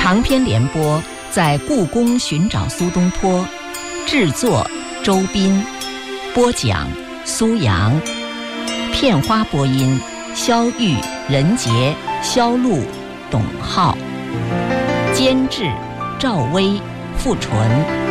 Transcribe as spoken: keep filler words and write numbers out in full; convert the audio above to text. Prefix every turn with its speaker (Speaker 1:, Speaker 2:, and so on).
Speaker 1: 长篇联播在故宫寻找苏东坡，制作周斌，播讲苏阳，片花播音肖玉、任杰、肖璐、董浩，监制赵薇、付纯。